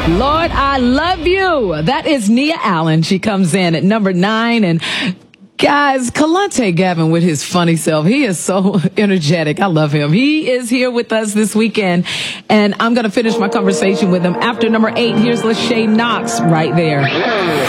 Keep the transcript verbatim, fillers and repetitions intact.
Lord, I love you. That is Nia Allen. She comes in at number nine. And guys, Kalante Gavin with his funny self. He is so energetic. I love him. He is here with us this weekend. And I'm going to finish my conversation with him after number eight. Here's Lachey Knox right there.